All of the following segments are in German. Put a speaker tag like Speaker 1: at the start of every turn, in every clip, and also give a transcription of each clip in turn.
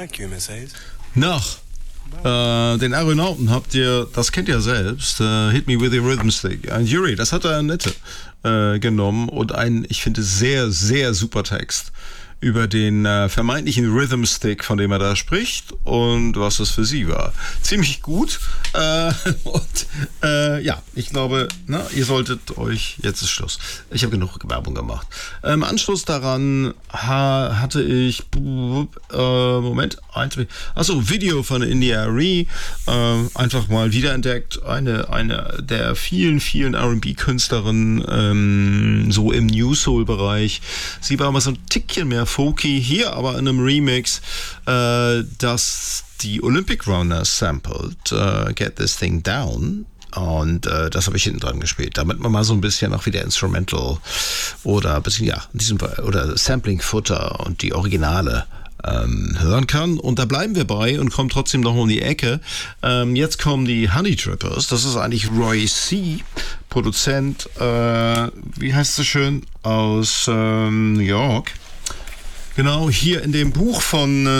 Speaker 1: Thank you, Miss Hayes.
Speaker 2: Nach den Aeronauten habt ihr, das kennt ihr selbst, Hit Me With Your Rhythm Stick. Ein Jury, das hat Annette genommen und einen, ich finde, sehr, sehr super Text über den vermeintlichen Rhythm Stick, von dem er da spricht und was das für sie war. Ziemlich gut. Ja, ich glaube, ihr solltet euch, jetzt ist Schluss. Ich habe genug Werbung gemacht. Im Anschluss daran hatte ich, Video von India Arie, einfach mal wiederentdeckt. Eine der vielen, vielen R&B-Künstlerinnen, so im New Soul-Bereich. Sie war aber so ein Tickchen mehr folky, hier aber in einem Remix, das die Olympic Runners sampled, Get This Thing Down. Und das habe ich hinten dran gespielt, damit man mal so ein bisschen auch wieder Instrumental oder ein bisschen, ja, in diesem Fall, oder Sampling-Futter und die Originale hören kann. Und da bleiben wir bei und kommen trotzdem noch um die Ecke. Jetzt kommen die Honey Drippers. Das ist eigentlich Roy C., Produzent, wie heißt es schön, aus New York. Genau, hier in dem Buch von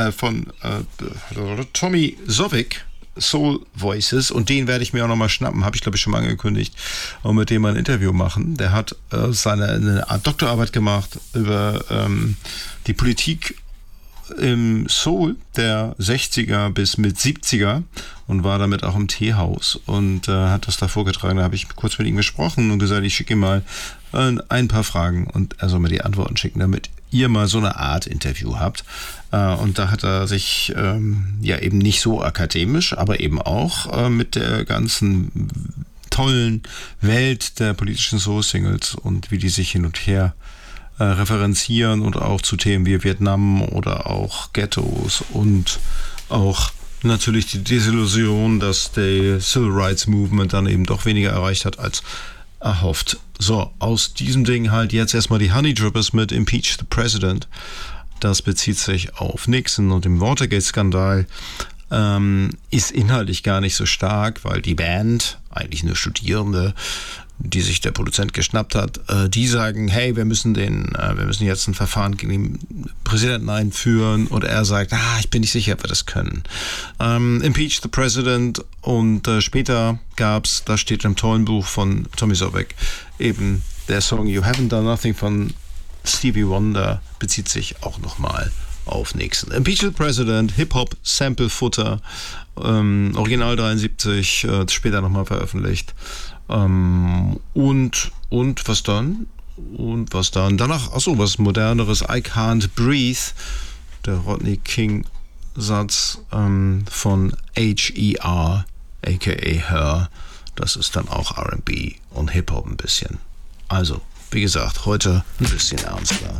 Speaker 2: Tommy Zovig, Soul Voices, und den werde ich mir auch nochmal schnappen, habe ich glaube ich schon mal angekündigt, und mit dem mal ein Interview machen. Der hat eine Art Doktorarbeit gemacht über die Politik im Soul der 60er bis mit 70er und war damit auch im Teehaus und hat das da vorgetragen. Da habe ich kurz mit ihm gesprochen und gesagt, ich schicke ihm mal ein paar Fragen und er soll mir die Antworten schicken, damit ihr mal so eine Art Interview habt. Und da hat er sich ja eben nicht so akademisch, aber eben auch mit der ganzen tollen Welt der politischen Soul-Singles und wie die sich hin und her referenzieren und auch zu Themen wie Vietnam oder auch Ghettos und auch natürlich die Desillusion, dass der Civil Rights Movement dann eben doch weniger erreicht hat als erhofft. So, aus diesem Ding halt jetzt erstmal die Honey Drippers mit Impeach the President. Das bezieht sich auf Nixon und den Watergate-Skandal. Ist inhaltlich gar nicht so stark, weil die Band, eigentlich nur Studierende, die sich der Produzent geschnappt hat, die sagen, hey, wir müssen jetzt ein Verfahren gegen den Präsidenten einführen, und er sagt, ich bin nicht sicher, ob wir das können. Impeach the President, und später gab's, das steht im tollen Buch von Tommy Zovig, eben der Song You Haven't Done Nothing von Stevie Wonder, bezieht sich auch nochmal auf Nixon. Impeach the President, Hip-Hop, Sample-Futter, Original 73, später nochmal veröffentlicht. Und was dann? Und was dann? Danach, was Moderneres, I Can't Breathe, der Rodney King-Satz von H.E.R., aka Her. Das ist dann auch R&B und Hip-Hop ein bisschen. Also, wie gesagt, heute ein bisschen ernster.